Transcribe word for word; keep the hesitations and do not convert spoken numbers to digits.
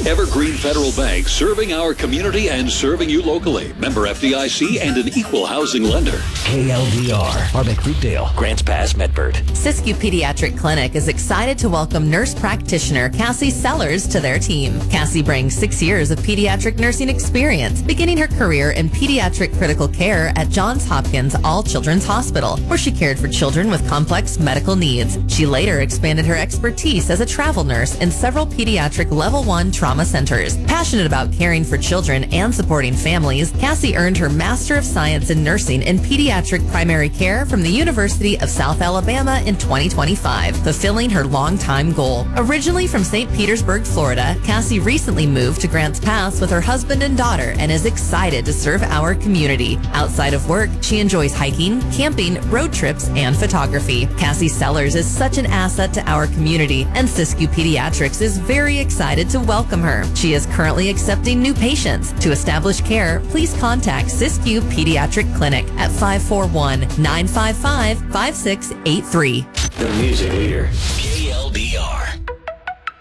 Evergreen Federal Bank, serving our community and serving you locally. Member F D I C and an equal housing lender. K L D R, Harbeck Fruitdale, Grants Pass, Medford. Siskiyou Pediatric Clinic is excited to welcome nurse practitioner Cassie Sellers to their team. Cassie brings six years of pediatric nursing experience, beginning her career in pediatric critical care at Johns Hopkins All Children's Hospital, where she cared for children with complex medical needs. She later expanded her expertise as a travel nurse in several pediatric level one trauma centers. Passionate about caring for children and supporting families, Cassie earned her Master of Science in Nursing in Pediatric Primary Care from the University of South Alabama in twenty twenty-five, fulfilling her longtime goal. Originally from Saint Petersburg, Florida, Cassie recently moved to Grants Pass with her husband and daughter and is excited to serve our community. Outside of work, she enjoys hiking, camping, road trips, and photography. Cassie Sellers is such an asset to our community, and Siskiyou Pediatrics is very excited to welcome her. She is currently accepting new patients. To establish care, please contact Siskiyou Pediatric Clinic at five four one, nine five five, five six eight three. The music leader. K L D R.